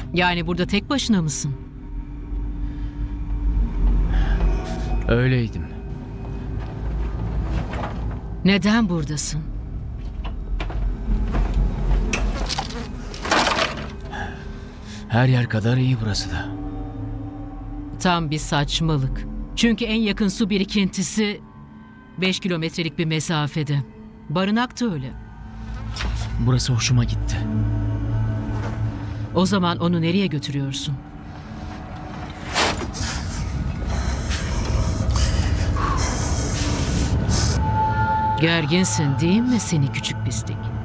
Yani burada tek başına mısın? Öyleydim. Neden buradasın? Her yer kadar iyi burası da. Tam bir saçmalık. Çünkü en yakın su birikintisi 5 kilometrelik bir mesafede. Barınak da öyle. Burası hoşuma gitti. O zaman onu nereye götürüyorsun? Gerginsin değil mi seni küçük pislik?